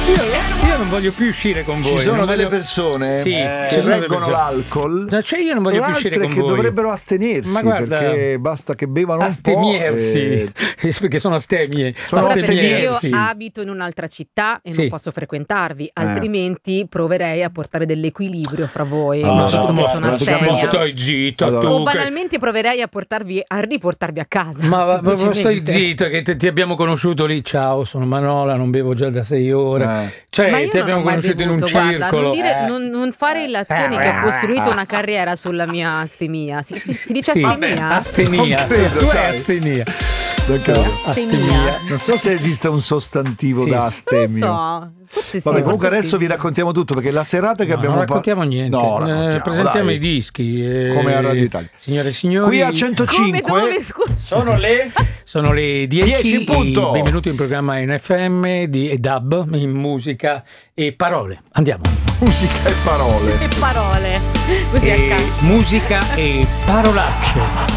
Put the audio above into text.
Io non voglio più uscire con voi. Ci sono delle persone che reggono l'alcol. No, cioè io non voglio più uscire con che voi. dovrebbero astenersi. Ma guarda, perché basta che bevano un astemiersi, perché sono astemie. Perché io abito in un'altra città e non posso frequentarvi, altrimenti proverei a portare dell'equilibrio fra voi. Stai zitto. O banalmente proverei a riportarvi a casa. Ma stai zitto, che ti abbiamo conosciuto lì. Ciao, sono Manola, non bevo già da 6 ore. Cioè, ma io ti abbiamo conosciuto in un circolo. Non fare illazioni che ho costruito una carriera sulla mia astemia. Si dice astemia? Astemia. Tu hai astemia. Astemia. Non so se esiste un sostantivo da astemio. Non so. Forse Vabbè, comunque adesso vi raccontiamo tutto, perché la serata che abbiamo non raccontiamo niente. Presentiamo i dischi come a Radio Italia. Signore e signori, qui a 105 sono le 10 punto. Benvenuti in programma NFM e DAB in musica e parole. Andiamo. Musica e parole. Così musica e parolacce.